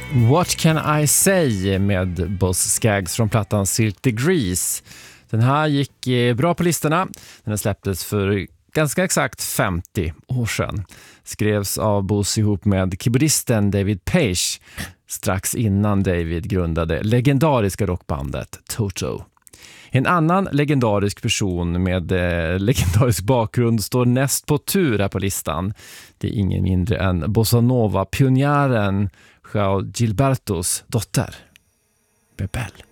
What Can I Say med Boss Skaggs från plattan Silk Degrees. Den här gick bra på listorna. Den släpptes för ganska exakt 50 år sedan. Skrevs av Boss ihop med keyboardisten David Paich strax innan David grundade legendariska rockbandet Toto. En annan legendarisk person med legendarisk bakgrund står näst på tur här på listan. Det är ingen mindre än bossa nova-pionjären João Gilbertos dotter, Bebel.